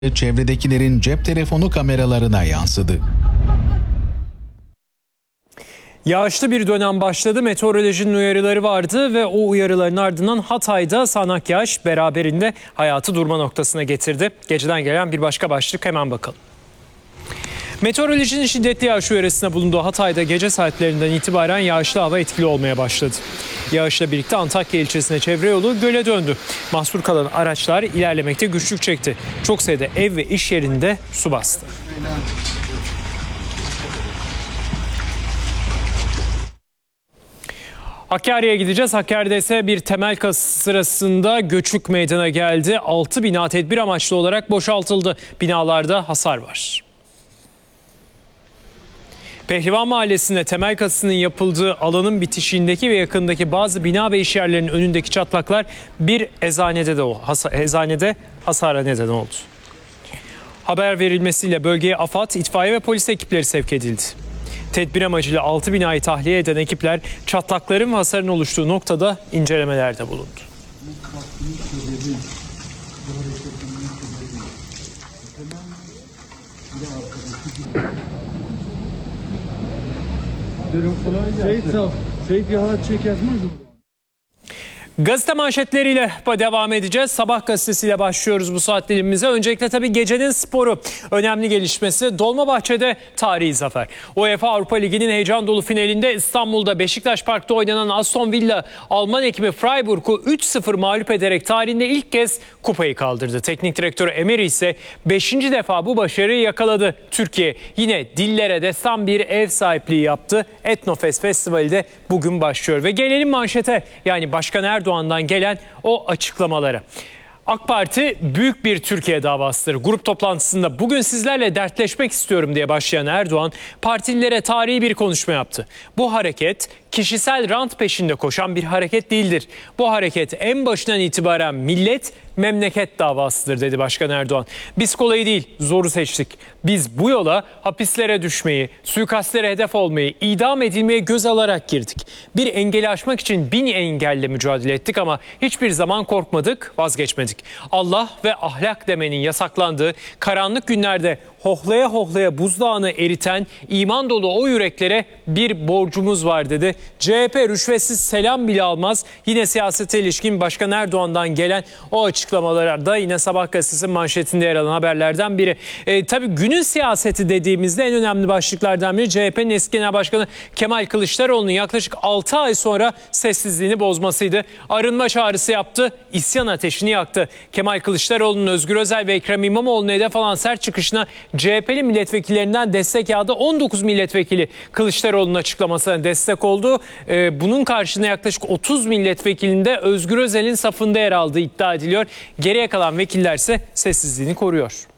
Çevredekilerin cep telefonu kameralarına yansıdı. Yağışlı bir dönem başladı. Meteorolojinin uyarıları vardı ve o uyarıların ardından Hatay'da sağanak yağış beraberinde hayatı durma noktasına getirdi. Geceden gelen bir başka başlık, hemen bakalım. Meteorolojinin şiddetli yağış uyarısına bulunduğu Hatay'da gece saatlerinden itibaren yağışlı hava etkili olmaya başladı. Yağışla birlikte Antakya ilçesine çevre yolu göle döndü. Mahsur kalan araçlar ilerlemekte güçlük çekti. Çok sayıda ev ve iş yerinde su bastı. Hakkari'ye gideceğiz. Hakkari'de ise bir temel kazı sırasında göçük meydana geldi. 6 bina tedbir amaçlı olarak boşaltıldı. Binalarda hasar var. Pehlivan Mahallesi'nde temel kazısının yapıldığı alanın bitişiğindeki ve yakındaki bazı bina ve işyerlerinin önündeki çatlaklar bir eczanede hasara neden oldu. Haber verilmesiyle bölgeye AFAD, itfaiye ve polis ekipleri sevk edildi. Tedbir amacıyla 6 binayı tahliye eden ekipler çatlakların ve hasarın oluştuğu noktada incelemelerde bulundu. Gazete manşetleriyle devam edeceğiz. Sabah gazetesiyle başlıyoruz bu saat dilimimize. Öncelikle tabii gecenin sporu. Önemli gelişmesi Dolmabahçe'de tarihi zafer. UEFA Avrupa Ligi'nin heyecan dolu finalinde İstanbul'da Beşiktaş Park'ta oynanan Aston Villa Alman ekibi Freiburg'u 3-0 mağlup ederek tarihinde ilk kez kupayı kaldırdı. Teknik direktörü Emery ise 5. defa bu başarıyı yakaladı. Türkiye yine dillere destan bir ev sahipliği yaptı. Etnofest Festivali de bugün başlıyor. Ve gelelim manşete, yani Başkan Erdoğan'dan gelen o açıklamalara. AK Parti büyük bir Türkiye davasıdır. Grup toplantısında bugün sizlerle dertleşmek istiyorum diye başlayan Erdoğan, partililere tarihi bir konuşma yaptı. Bu hareket kişisel rant peşinde koşan bir hareket değildir. Bu hareket en başından itibaren millet, memleket davasıdır dedi Başkan Erdoğan. Biz kolayı değil, zoru seçtik. Biz bu yola hapislere düşmeyi, suikastlere hedef olmayı, idam edilmeye göz alarak girdik. Bir engeli aşmak için 1000 engelle mücadele ettik ama hiçbir zaman korkmadık, vazgeçmedik. Allah ve ahlak demenin yasaklandığı karanlık günlerde hohlaya hohlaya buzdağını eriten iman dolu o yüreklere bir borcumuz var dedi. CHP rüşvetsiz selam bile almaz. Yine siyasete ilişkin Başkan Erdoğan'dan gelen o açıklamalarda yine Sabah gazetesinin manşetinde yer alan haberlerden biri. Tabii günün siyaseti dediğimizde en önemli başlıklardan biri CHP'nin eski genel başkanı Kemal Kılıçdaroğlu'nun yaklaşık 6 ay sonra sessizliğini bozmasıydı. Arınma çağrısı yaptı, isyan ateşini yaktı. Kemal Kılıçdaroğlu'nun Özgür Özel ve Ekrem İmamoğlu'na hedef alan sert çıkışına CHP'li milletvekillerinden destek yağdı. 19 milletvekili Kılıçdaroğlu'nun açıklamasına destek oldu. Bunun karşısında yaklaşık 30 milletvekilinde Özgür Özel'in safında yer aldığı iddia ediliyor. Geriye kalan vekiller ise sessizliğini koruyor.